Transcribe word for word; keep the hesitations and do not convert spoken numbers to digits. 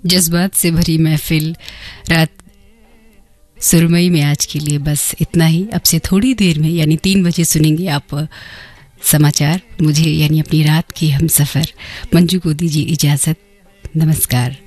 जज्बात से भरी महफिल रात सुरमई में आज के लिए बस इतना ही। अब से थोड़ी देर में यानी तीन बजे सुनेंगे आप समाचार। मुझे यानी अपनी रात की हमसफर मंजू को दीजिए इजाज़त। नमस्कार।